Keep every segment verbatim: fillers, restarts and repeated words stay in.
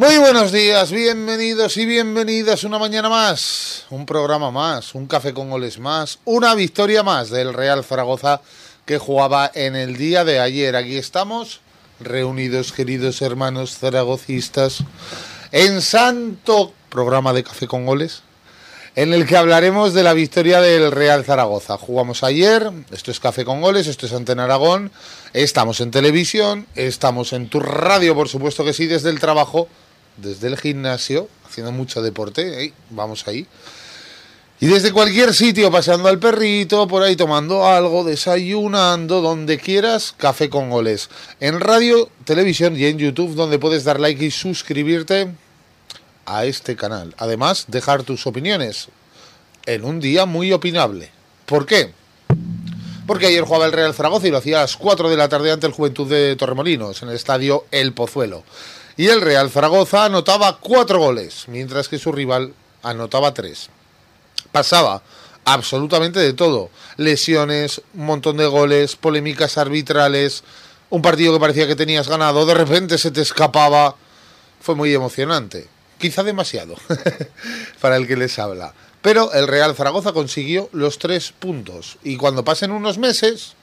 Muy buenos días, bienvenidos y bienvenidas una mañana más, un programa más, un café con goles más, una victoria más del Real Zaragoza que jugaba en el día de ayer. Aquí estamos, reunidos, queridos hermanos zaragocistas, en santo programa de café con goles, en el que hablaremos de la victoria del Real Zaragoza. Jugamos ayer, esto es Café con Goles, esto es Antena Aragón, estamos en televisión, estamos en tu radio, por supuesto que sí, desde el trabajo, desde el gimnasio, haciendo mucho deporte, ¿eh? Vamos ahí. Y desde cualquier sitio, paseando al perrito, por ahí tomando algo, desayunando, donde quieras, Café con Goles. En radio, televisión y en YouTube, donde puedes dar like y suscribirte a este canal. Además, dejar tus opiniones en un día muy opinable. ¿Por qué? Porque ayer jugaba el Real Zaragoza y lo hacía a las cuatro de la tarde ante el Juventud de Torremolinos, en el estadio El Pozuelo. Y el Real Zaragoza anotaba cuatro goles, mientras que su rival anotaba tres. Pasaba absolutamente de todo. Lesiones, un montón de goles, polémicas arbitrales, un partido que parecía que tenías ganado, de repente se te escapaba. Fue muy emocionante. Quizá demasiado para el que les habla. Pero el Real Zaragoza consiguió los tres puntos. Y cuando pasen unos meses,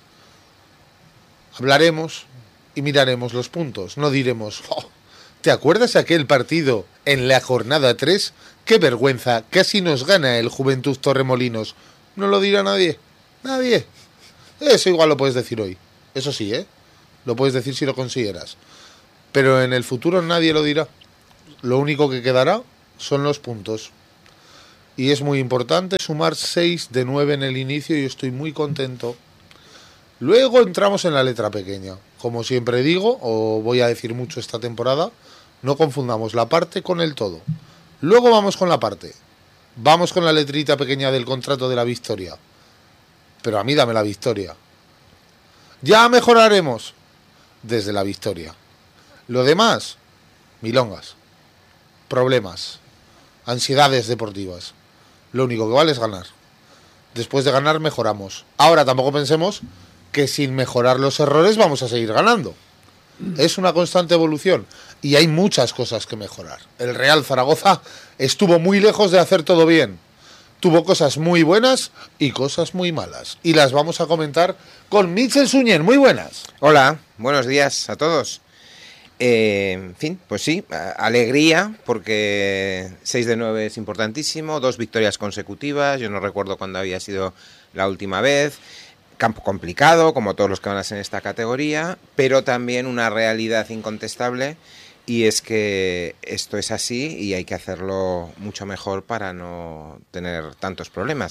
hablaremos y miraremos los puntos. No diremos, oh, ¿te acuerdas aquel partido en la jornada tres? ¡Qué vergüenza! Casi nos gana el Juventud Torremolinos. No lo dirá nadie. Nadie. Eso igual lo puedes decir hoy. Eso sí, ¿eh? Lo puedes decir si lo consideras. Pero en el futuro nadie lo dirá. Lo único que quedará son los puntos. Y es muy importante sumar seis de nueve en el inicio y estoy muy contento. Luego entramos en la letra pequeña. Como siempre digo, o voy a decir mucho esta temporada, no confundamos la parte con el todo. Luego vamos con la parte. Vamos con la letrita pequeña del contrato de la victoria. Pero a mí dame la victoria. Ya mejoraremos desde la victoria. Lo demás, milongas. Problemas, ansiedades deportivas. Lo único que vale es ganar. Después de ganar mejoramos. Ahora tampoco pensemos que sin mejorar los errores vamos a seguir ganando. Es una constante evolución y hay muchas cosas que mejorar. El Real Zaragoza estuvo muy lejos de hacer todo bien. Tuvo cosas muy buenas y cosas muy malas. Y las vamos a comentar con Michel Suñer. Muy buenas. Hola, buenos días a todos. Eh, en fin, pues sí, alegría, porque seis de nueve es importantísimo, dos victorias consecutivas, yo no recuerdo cuándo había sido la última vez, campo complicado, como todos los que van a ser en esta categoría, pero también una realidad incontestable, y es que esto es así y hay que hacerlo mucho mejor para no tener tantos problemas.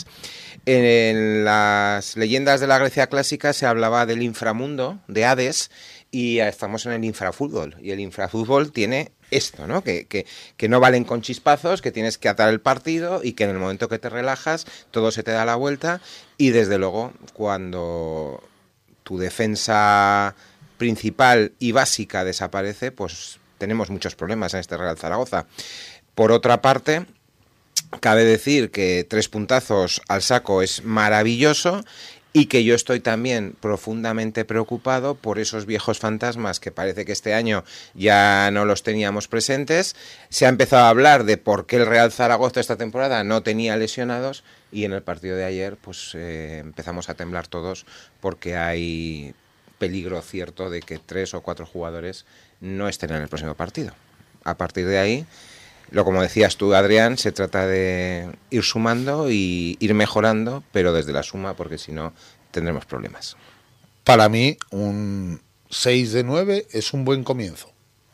En las leyendas de la Grecia clásica se hablaba del inframundo, de Hades, y estamos en el infrafútbol, y el infrafútbol tiene esto, ¿no? Que, que, que no valen con chispazos, que tienes que atar el partido y que en el momento que te relajas todo se te da la vuelta, y desde luego cuando tu defensa principal y básica desaparece, pues tenemos muchos problemas en este Real Zaragoza. Por otra parte, cabe decir que tres puntazos al saco es maravilloso, y que yo estoy también profundamente preocupado por esos viejos fantasmas que parece que este año ya no los teníamos presentes. Se ha empezado a hablar de por qué el Real Zaragoza esta temporada no tenía lesionados, y en el partido de ayer pues eh, empezamos a temblar todos porque hay peligro cierto de que tres o cuatro jugadores no estén en el próximo partido. A partir de ahí, lo como decías tú, Adrián, se trata de ir sumando y ir mejorando, pero desde la suma, porque si no tendremos problemas. Para mí, un seis de nueve es un buen comienzo.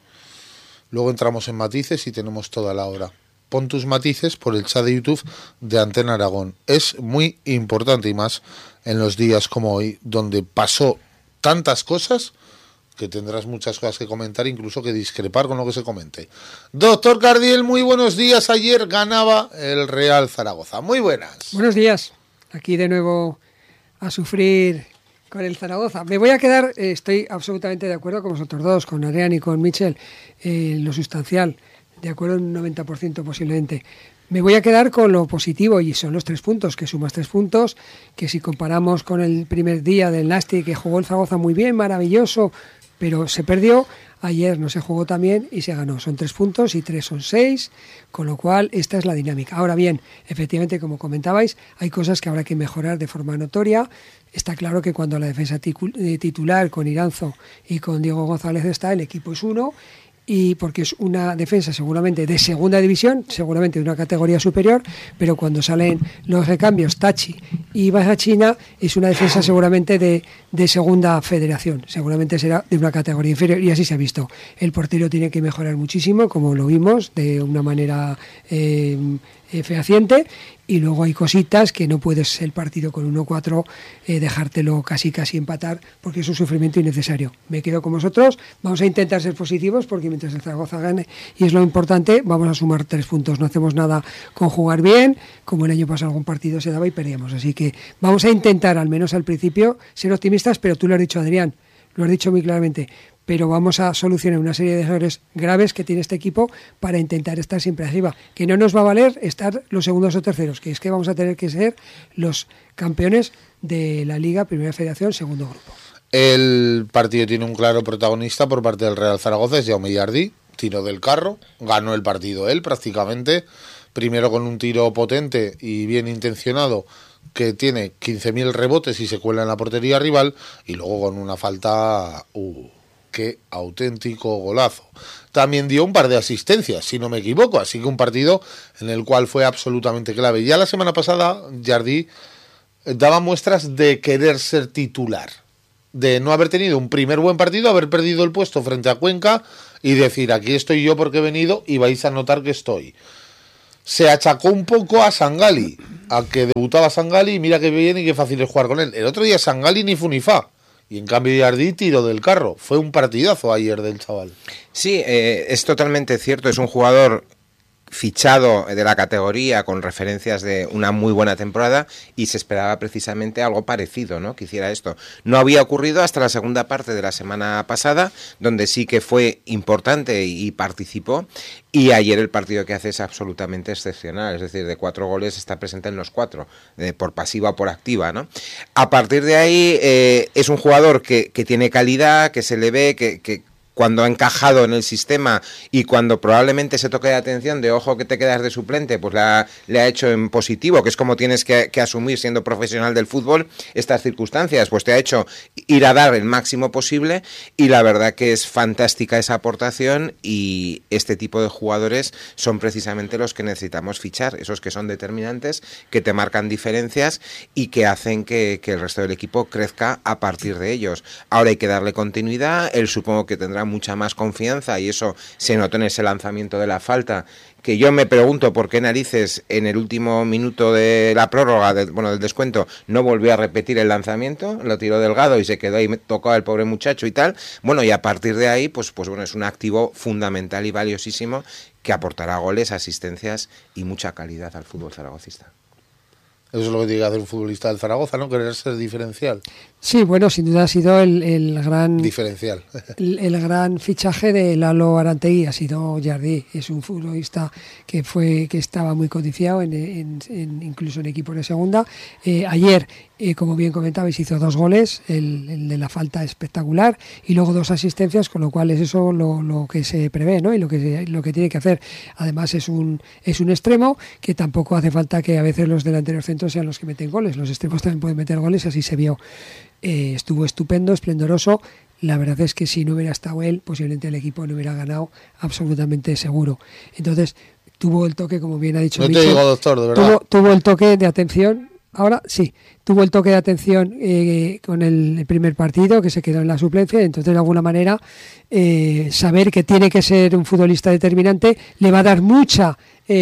Luego entramos en matices y tenemos toda la hora. Pon tus matices por el chat de YouTube de Antena Aragón. Es muy importante, y más en los días como hoy, donde pasó tantas cosas que tendrás muchas cosas que comentar, incluso que discrepar con lo que se comente. Doctor Cardiel, muy buenos días. Ayer ganaba el Real Zaragoza. Muy buenas. Buenos días. Aquí de nuevo a sufrir con el Zaragoza. Me voy a quedar, eh, estoy absolutamente de acuerdo con vosotros dos, con Adrián y con Michel, en eh, lo sustancial, de acuerdo en un noventa por ciento posiblemente. Me voy a quedar con lo positivo, y son los tres puntos, que sumas tres puntos, que si comparamos con el primer día del Nasti, que jugó el Zaragoza muy bien, maravilloso, pero se perdió. ayer no se jugó tan bien y se ganó. Son tres puntos y tres son seis, con lo cual esta es la dinámica. Ahora bien, efectivamente, como comentabais, hay cosas que habrá que mejorar de forma notoria. Está claro que cuando la defensa titular con Iranzo y con Diego González está, el equipo es uno, y porque es una defensa seguramente de segunda división, seguramente de una categoría superior, pero cuando salen los recambios Tachi y Bajachina es una defensa seguramente de, de segunda federación, seguramente será de una categoría inferior, y así se ha visto. El portero tiene que mejorar muchísimo, como lo vimos, de una manera eh, fehaciente, y luego hay cositas que no puedes el partido con uno cuatro eh, dejártelo casi casi empatar, porque es un sufrimiento innecesario. Me quedo con vosotros, vamos a intentar ser positivos, porque mientras el Zaragoza gane, y es lo importante, vamos a sumar tres puntos. No hacemos nada con jugar bien, como el año pasado algún partido se daba y perdíamos, así que vamos a intentar, al menos al principio, ser optimistas, pero tú lo has dicho, Adrián, lo has dicho muy claramente, pero vamos a solucionar una serie de errores graves que tiene este equipo para intentar estar siempre arriba, que no nos va a valer estar los segundos o terceros, que es que vamos a tener que ser los campeones de la Liga, Primera Federación, segundo grupo. El partido tiene un claro protagonista por parte del Real Zaragoza, es Jaume Llardí, tiro del carro, ganó el partido él prácticamente, primero con un tiro potente y bien intencionado, que tiene quince mil rebotes y se cuela en la portería rival, y luego con una falta... Uh, qué auténtico golazo. También dio un par de asistencias, si no me equivoco, así que un partido en el cual fue absolutamente clave. Ya la semana pasada, Llardí daba muestras de querer ser titular, de no haber tenido un primer buen partido, haber perdido el puesto frente a Cuenca y decir, aquí estoy yo porque he venido y vais a notar que estoy. Se achacó un poco a Sangali, a que debutaba Sangali y mira qué bien y qué fácil es jugar con él. El otro día Sangali ni fu ni fa. Y en cambio Llardí tiró del carro. Fue un partidazo ayer del chaval. Sí, eh, es totalmente cierto. Es un jugador fichado de la categoría con referencias de una muy buena temporada y se esperaba precisamente algo parecido, ¿no? Que hiciera esto. No había ocurrido hasta la segunda parte de la semana pasada, donde sí que fue importante y participó, y ayer el partido que hace es absolutamente excepcional, es decir, de cuatro goles está presente en los cuatro, eh, por pasiva o por activa, ¿no? A partir de ahí eh, es un jugador que, que tiene calidad, que se le ve, que... que cuando ha encajado en el sistema y cuando probablemente se toque de atención de ojo que te quedas de suplente, pues la, le ha hecho en positivo, que es como tienes que, que asumir siendo profesional del fútbol estas circunstancias, pues te ha hecho ir a dar el máximo posible, y la verdad que es fantástica esa aportación, y este tipo de jugadores son precisamente los que necesitamos fichar, esos que son determinantes, que te marcan diferencias y que hacen que, que el resto del equipo crezca a partir de ellos. Ahora hay que darle continuidad, él supongo que tendrá mucha más confianza y eso se notó en ese lanzamiento de la falta, que yo me pregunto por qué narices en el último minuto de la prórroga, de, bueno, del descuento, no volvió a repetir el lanzamiento, lo tiró delgado y se quedó ahí tocado el pobre muchacho y tal. Bueno, y a partir de ahí, pues, pues bueno, es un activo fundamental y valiosísimo que aportará goles, asistencias y mucha calidad al fútbol zaragocista. Eso es lo que tiene que hacer un futbolista del Zaragoza, ¿no? Querer ser diferencial. Sí, bueno, sin duda ha sido el, el gran diferencial. el, el gran fichaje de Lalo Arantegui, ha sido Llardí. Es un futbolista que fue que estaba muy codiciado, en, en, en, incluso en equipos de segunda. Eh, ayer, eh, como bien comentabais, hizo dos goles, el, el de la falta espectacular, y luego dos asistencias, con lo cual es eso lo, lo que se prevé, ¿no? Y lo que lo que tiene que hacer. Además es un es un extremo que tampoco hace falta que a veces los delanteros centros sean los que meten goles. Los extremos también pueden meter goles, así se vio. Eh, estuvo estupendo, esplendoroso. La verdad es que si no hubiera estado él, posiblemente el equipo no hubiera ganado, absolutamente seguro. Entonces, tuvo el toque, como bien ha dicho No Micho, te digo, doctor, de verdad. Tuvo, tuvo el toque de atención. Ahora sí, tuvo el toque de atención eh, con el, el primer partido, que se quedó en la suplencia. Entonces, de alguna manera, eh, saber que tiene que ser un futbolista determinante le va a dar mucha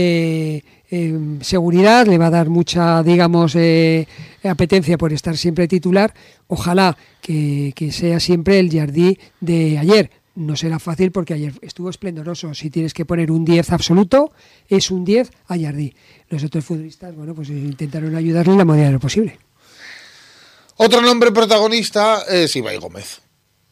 eh, eh, seguridad, le va a dar mucha, digamos, eh, apetencia por estar siempre titular. Ojalá que, que sea siempre el Llardí de ayer. No será fácil porque ayer estuvo esplendoroso. Si tienes que poner un diez absoluto, es un diez a Llardí. Los otros futbolistas, bueno, pues intentaron ayudarle en la medida de lo posible. Otro nombre protagonista es Ibai Gómez.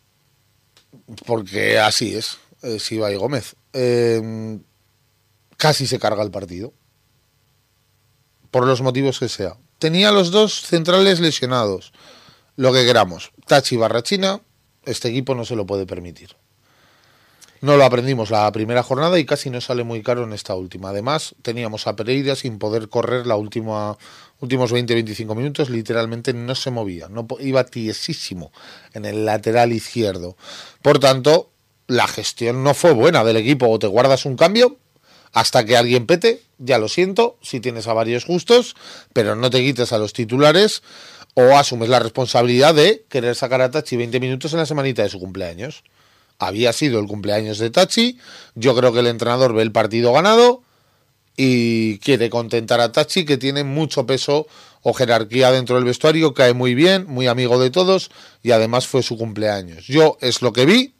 Porque así es, es Ibai Gómez. Eh, casi se carga el partido. Por los motivos que sea. Tenía los dos centrales lesionados. Lo que queramos. Tachi y Barrachina, este equipo no se lo puede permitir. No lo aprendimos la primera jornada y casi nos sale muy caro en esta última. Además, teníamos a Pereira sin poder correr la última últimos veinte a veinticinco minutos, literalmente no se movía, no iba tiesísimo en el lateral izquierdo. Por tanto, la gestión no fue buena del equipo. O te guardas un cambio hasta que alguien pete, ya lo siento, si tienes a varios justos, pero no te quites a los titulares, o asumes la responsabilidad de querer sacar a Tachi veinte minutos en la semanita de su cumpleaños. Había sido el cumpleaños de Tachi, yo creo que el entrenador ve el partido ganado y quiere contentar a Tachi, que tiene mucho peso o jerarquía dentro del vestuario, cae muy bien, muy amigo de todos y además fue su cumpleaños. Yo es lo que vi,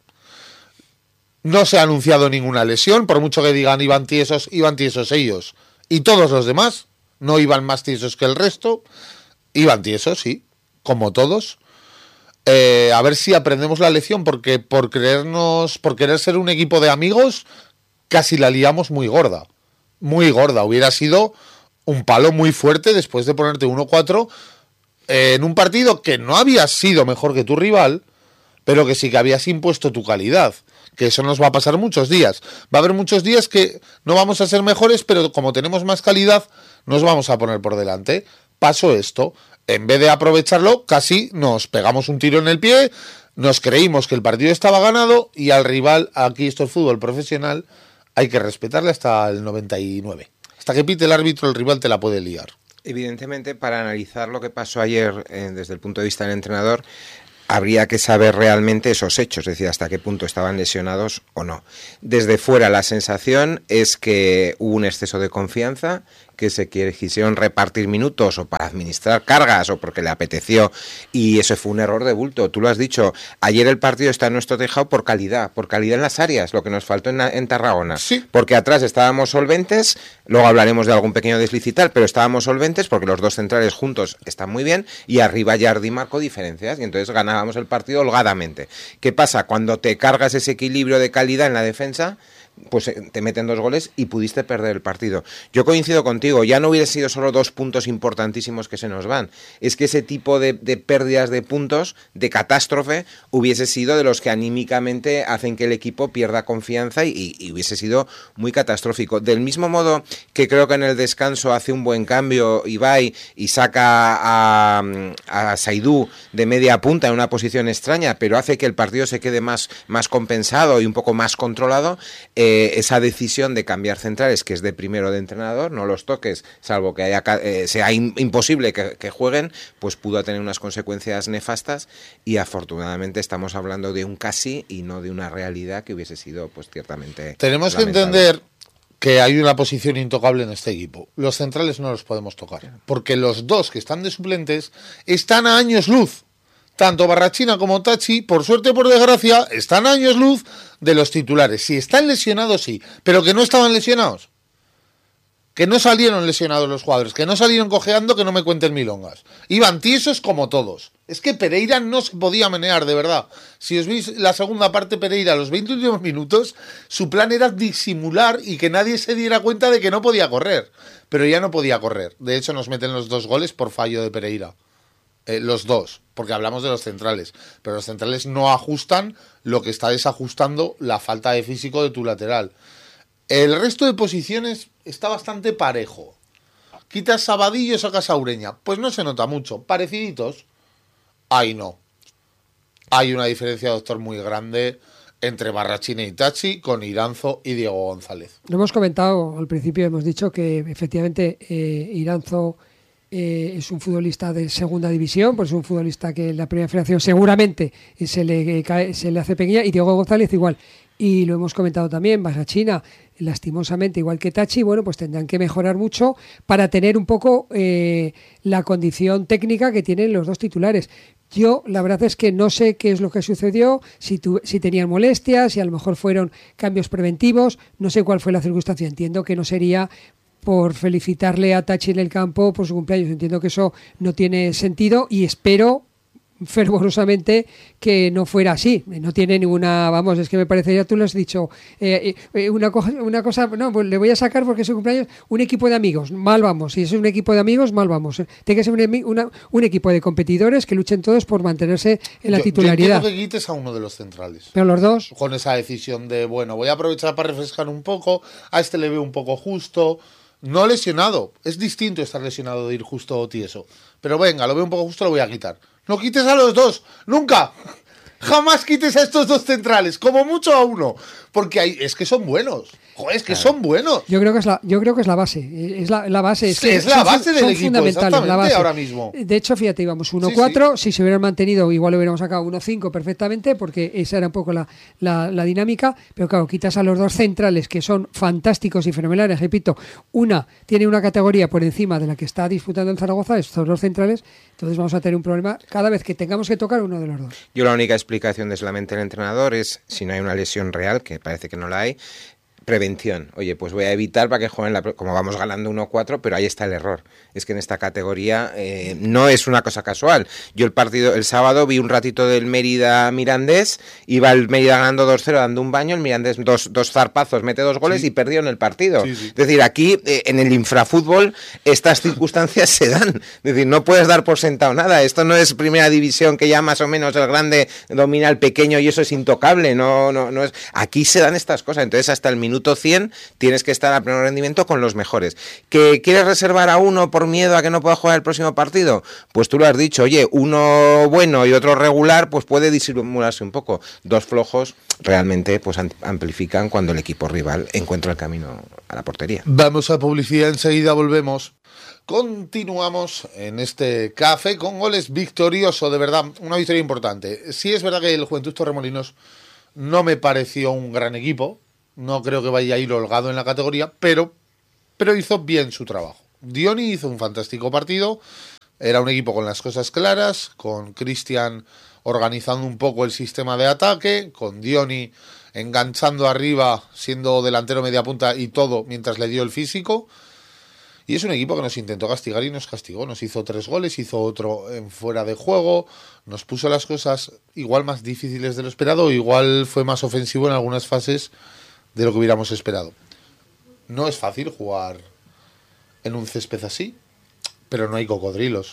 no se ha anunciado ninguna lesión, por mucho que digan iban tiesos, iban tiesos ellos y todos los demás, no iban más tiesos que el resto, iban tiesos, sí, como todos. Eh, a ver si aprendemos la lección, porque por creernos, por querer ser un equipo de amigos, casi la liamos muy gorda. Muy gorda. Hubiera sido un palo muy fuerte después de ponerte uno cuatro eh, en un partido que no había sido mejor que tu rival, pero que sí que habías impuesto tu calidad. Que eso nos va a pasar muchos días. Va a haber muchos días que no vamos a ser mejores, pero como tenemos más calidad, nos vamos a poner por delante. Pasó esto. En vez de aprovecharlo, casi nos pegamos un tiro en el pie, nos creímos que el partido estaba ganado y al rival, aquí esto es fútbol profesional, hay que respetarle hasta el noventa y nueve. Hasta que pite el árbitro, el rival te la puede liar. Evidentemente, para analizar lo que pasó ayer eh, desde el punto de vista del entrenador, habría que saber realmente esos hechos, es decir, hasta qué punto estaban lesionados o no. Desde fuera la sensación es que hubo un exceso de confianza, que se quisieron repartir minutos o para administrar cargas o porque le apeteció, y eso fue un error de bulto. Tú lo has dicho, ayer el partido está en nuestro tejado por calidad, por calidad en las áreas, lo que nos faltó en, en Tarragona. Sí. Porque atrás estábamos solventes, luego hablaremos de algún pequeño deslicital, pero estábamos solventes porque los dos centrales juntos están muy bien y arriba Yardi marcó diferencias y entonces ganábamos el partido holgadamente. ¿Qué pasa? Cuando te cargas ese equilibrio de calidad en la defensa, pues te meten dos goles y pudiste perder el partido. Yo coincido contigo, ya no hubiera sido solo dos puntos importantísimos que se nos van, es que ese tipo de, de pérdidas de puntos, de catástrofe, hubiese sido de los que anímicamente hacen que el equipo pierda confianza y, y hubiese sido muy catastrófico. Del mismo modo que creo que en el descanso hace un buen cambio Ibai y saca a, a Saidú de media punta en una posición extraña, pero hace que el partido se quede más, más compensado y un poco más controlado. Eh, esa decisión de cambiar centrales, que es de primero de entrenador, no los toques, salvo que haya, eh, sea in, imposible que, que jueguen, pues pudo tener unas consecuencias nefastas y afortunadamente estamos hablando de un casi y no de una realidad que hubiese sido pues ciertamente tenemos que lamentable. entender que hay una posición intocable en este equipo. Los centrales no los podemos tocar, porque los dos que están de suplentes están a años luz. Tanto Barrachina como Tachi, por suerte o por desgracia, están a años luz de los titulares. Si están lesionados, sí, pero que no estaban lesionados. Que no salieron lesionados los jugadores, que no salieron cojeando, que no me cuenten milongas. Iban tiesos como todos. Es que Pereira no se podía menear, de verdad. Si os veis la segunda parte, Pereira, los veinte últimos minutos, su plan era disimular y que nadie se diera cuenta de que no podía correr. Pero ya no podía correr. De hecho, nos meten los dos goles por fallo de Pereira. Eh, los dos, porque hablamos de los centrales, pero los centrales no ajustan lo que está desajustando la falta de físico de tu lateral. El resto de posiciones está bastante parejo. Quitas Sabadillo, sacas a Ureña, pues no se nota mucho, pareciditos. Ahí no. Hay una diferencia, doctor, muy grande entre Barrachina y Tachi con Iranzo y Diego González. Lo hemos comentado al principio, hemos dicho que efectivamente eh, Iranzo Eh, es un futbolista de segunda división, pues es un futbolista que en la primera federación seguramente se le cae, se le hace pequeña, y Diego González igual. Y lo hemos comentado también, Barrachina, lastimosamente, igual que Tachi, bueno, pues tendrán que mejorar mucho para tener un poco eh, la condición técnica que tienen los dos titulares. Yo, la verdad es que no sé qué es lo que sucedió, si, tu, si tenían molestias, si a lo mejor fueron cambios preventivos, no sé cuál fue la circunstancia. Entiendo que no sería por felicitarle a Tachi en el campo por su cumpleaños. Entiendo que eso no tiene sentido y espero fervorosamente que no fuera así. No tiene ninguna, vamos, es que me parece, ya tú lo has dicho, eh, eh, una, co una cosa, no, pues le voy a sacar porque es su cumpleaños, un equipo de amigos, mal vamos. Si es un equipo de amigos, mal vamos. Tiene que ser un, una, un equipo de competidores que luchen todos por mantenerse en la yo, titularidad. Yo quiero que quites a uno de los centrales. Pero los dos. Con esa decisión de, bueno, voy a aprovechar para refrescar un poco, a este le veo un poco justo. No lesionado, es distinto estar lesionado de ir justo o tieso. Pero venga, lo veo un poco justo, lo voy a quitar. No quites a los dos, nunca. Jamás quites a estos dos centrales, como mucho a uno. Porque hay, es que son buenos. Joder, es que claro. son buenos. Yo creo que es la, yo creo que es la base. Es la, la base. Es, sí, que es la son, base del son equipo, fundamentales, la base. Ahora mismo. De hecho, fíjate, íbamos uno cuatro. Sí, sí. Si se hubieran mantenido, igual hubiéramos sacado uno cinco perfectamente, porque esa era un poco la, la, la dinámica. Pero claro, quitas a los dos centrales, que son fantásticos y fenomenales. Repito, una tiene una categoría por encima de la que está disputando el Zaragoza, estos dos centrales. Entonces vamos a tener un problema cada vez que tengamos que tocar uno de los dos. Yo la única explicación de solamente el entrenador es, si no hay una lesión real, que parece que no la hay, prevención. Oye, pues voy a evitar para que jueguen, la, como vamos ganando uno cuatro, pero ahí está el error. Es que en esta categoría eh, no es una cosa casual. Yo el partido, el sábado vi un ratito del Mérida-Mirandés, iba el Mérida ganando dos cero, dando un baño, el Mirandés dos, dos zarpazos, mete dos goles sí. y perdió en el partido. Sí, sí. Es decir, aquí eh, en el infrafútbol estas circunstancias se dan. Es decir, no puedes dar por sentado nada. Esto no es primera división que ya más o menos el grande domina al pequeño y eso es intocable. No, no, no es. Aquí se dan estas cosas. Entonces hasta el minuto cien tienes que estar a pleno rendimiento con los mejores. ¿Que quieres reservar a uno por miedo a que no pueda jugar el próximo partido? Pues tú lo has dicho, oye, uno bueno y otro regular, pues puede disimularse un poco. Dos flojos realmente pues amplifican cuando el equipo rival encuentra el camino a la portería. Vamos a publicidad, enseguida volvemos. Continuamos en este café con goles victorioso, de verdad, una victoria importante. Sí es verdad que el Juventud Torremolinos no me pareció un gran equipo. No creo que vaya a ir holgado en la categoría, pero, pero hizo bien su trabajo. Dioni hizo un fantástico partido. Era un equipo con las cosas claras, con Cristian organizando un poco el sistema de ataque, con Dioni enganchando arriba, siendo delantero media punta y todo mientras le dio el físico. Y es un equipo que nos intentó castigar y nos castigó. Nos hizo tres goles, hizo otro en fuera de juego, nos puso las cosas igual más difíciles de lo esperado, igual fue más ofensivo en algunas fases de lo que hubiéramos esperado. No es fácil jugar en un césped así, pero no hay cocodrilos.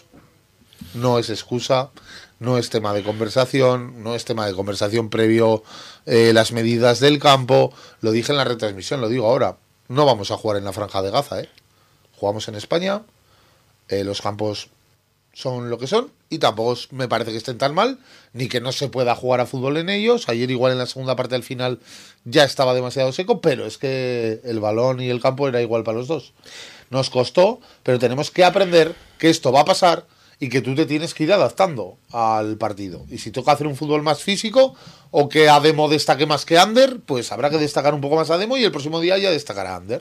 No es excusa, no es tema de conversación, no es tema de conversación previo eh, las medidas del campo. Lo dije en la retransmisión, lo digo ahora. No vamos a jugar en la Franja de Gaza, ¿eh? Jugamos en España, eh, los campos son lo que son y tampoco me parece que estén tan mal, ni que no se pueda jugar a fútbol en ellos. Ayer igual en la segunda parte del final ya estaba demasiado seco, pero es que el balón y el campo era igual para los dos. Nos costó, pero tenemos que aprender que esto va a pasar y que tú te tienes que ir adaptando al partido. Y si toca hacer un fútbol más físico o que Ademo destaque más que Ander, pues habrá que destacar un poco más a Ademo y el próximo día ya destacará Ander.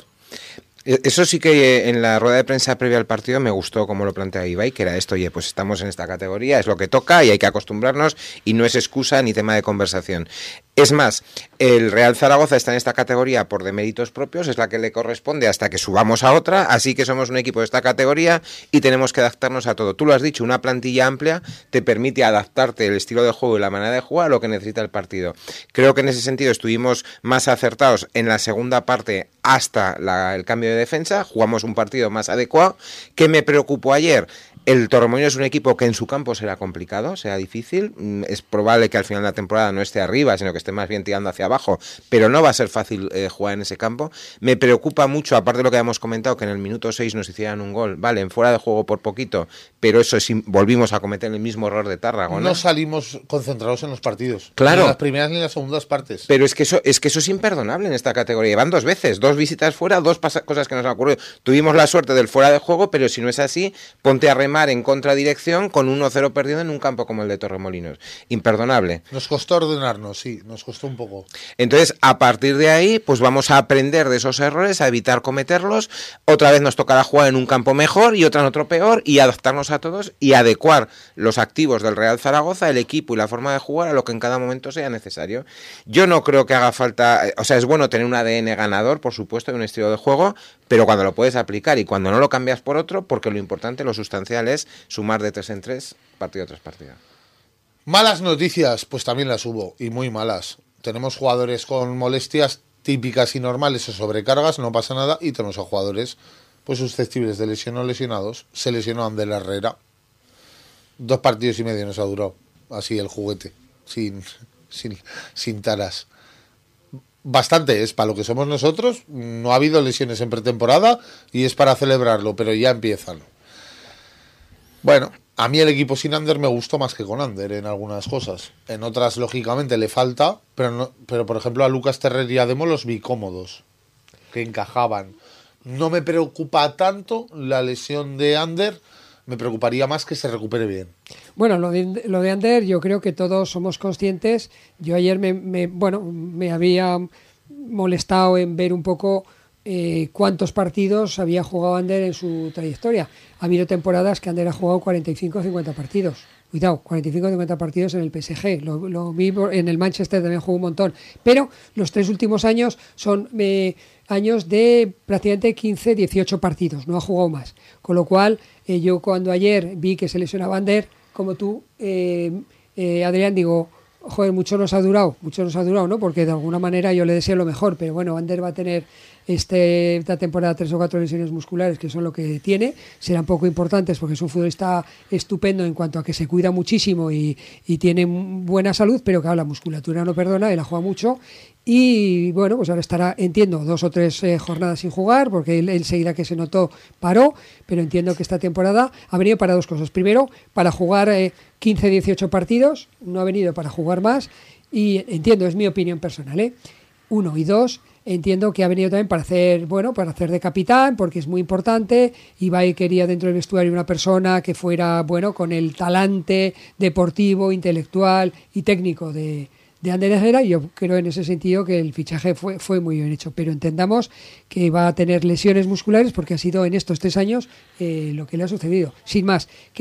Eso sí que en la rueda de prensa previa al partido me gustó como lo plantea Ibai, que era esto, oye, pues estamos en esta categoría, es lo que toca y hay que acostumbrarnos y no es excusa ni tema de conversación. Es más, el Real Zaragoza está en esta categoría por deméritos propios, es la que le corresponde hasta que subamos a otra, así que somos un equipo de esta categoría y tenemos que adaptarnos a todo. Tú lo has dicho, una plantilla amplia te permite adaptarte el estilo de juego y la manera de jugar a lo que necesita el partido. Creo que en ese sentido estuvimos más acertados en la segunda parte hasta la, el cambio de defensa, jugamos un partido más adecuado. ¿Qué me preocupó ayer? El Torremolinos es un equipo que en su campo será complicado, será difícil. Es probable que al final de la temporada no esté arriba, sino que esté más bien tirando hacia abajo, pero no va a ser fácil eh, jugar en ese campo. Me preocupa mucho, aparte de lo que habíamos comentado, que en el minuto seis nos hicieran un gol. Vale, en fuera de juego por poquito, pero eso es, volvimos a cometer el mismo error de Tarragona. No salimos concentrados en los partidos. Claro. Ni en las primeras ni en las segundas partes. Pero es que eso es que eso es imperdonable en esta categoría. Van dos veces, dos visitas fuera, dos cosas que nos han ocurrido. Tuvimos la suerte del fuera de juego, pero si no es así, ponte a remar en contradirección con uno cero perdido en un campo como el de Torremolinos. Imperdonable. Nos costó ordenarnos, sí, nos costó un poco. Entonces, a partir de ahí, pues vamos a aprender de esos errores, a evitar cometerlos. Otra vez nos tocará jugar en un campo mejor y otra en otro peor y adaptarnos a todos y adecuar los activos del Real Zaragoza, el equipo y la forma de jugar a lo que en cada momento sea necesario. Yo no creo que haga falta, o sea, es bueno tener un A D N ganador, por supuesto, y un estilo de juego, pero cuando lo puedes aplicar y cuando no lo cambias por otro, porque lo importante, lo sustancial es sumar de tres en tres, partido tras partido. Malas noticias, pues también las hubo, y muy malas. Tenemos jugadores con molestias típicas y normales o sobrecargas, no pasa nada, y tenemos a jugadores pues susceptibles de lesión o lesionados. Se lesionó Ander Herrera. Dos partidos y medio nos ha durado, así el juguete, sin, sin, sin taras. Bastante es para lo que somos nosotros. No ha habido lesiones en pretemporada y es para celebrarlo, pero ya empiezan. Bueno, a mí el equipo sin Ander me gustó más que con Ander en algunas cosas. En otras, lógicamente, le falta, pero, no, pero por ejemplo a Lucas Terrer y a Demo los vi cómodos, que encajaban. No me preocupa tanto la lesión de Ander, me preocuparía más que se recupere bien. Bueno, lo de, lo de Ander, yo creo que todos somos conscientes. Yo ayer me, me bueno, me había molestado en ver un poco eh, cuántos partidos había jugado Ander en su trayectoria. Ha habido temporadas que Ander ha jugado cuarenta y cinco o cincuenta partidos. Cuidado, cuarenta y cinco o cincuenta partidos en el P S G. Lo, lo vi en el Manchester, también jugó un montón. Pero los tres últimos años son eh, años de prácticamente quince, dieciocho partidos. No ha jugado más. Con lo cual, eh, yo cuando ayer vi que se lesionaba Ander, como tú, eh, eh, Adrián, digo, joder, mucho nos ha durado, mucho nos ha durado, ¿no? Porque de alguna manera yo le deseo lo mejor, pero bueno, Ander va a tener este, esta temporada tres o cuatro lesiones musculares, que son lo que tiene, serán poco importantes porque es un futbolista estupendo en cuanto a que se cuida muchísimo y, y tiene buena salud, pero claro, la musculatura no perdona, él ha jugado mucho. Y bueno, pues ahora estará, entiendo, dos o tres eh, jornadas sin jugar, porque él enseguida que se notó paró, pero entiendo que esta temporada ha venido para dos cosas. Primero, para jugar eh, quince, dieciocho partidos, no ha venido para jugar más, y entiendo, es mi opinión personal, ¿eh? Uno, y dos, entiendo que ha venido también para hacer, bueno, para hacer de capitán, porque es muy importante. Ibai quería dentro del vestuario una persona que fuera, bueno, con el talante deportivo, intelectual y técnico de de Ander Herrera, y yo creo en ese sentido que el fichaje fue, fue muy bien hecho, pero entendamos que va a tener lesiones musculares porque ha sido en estos tres años eh, lo que le ha sucedido. Sin más, que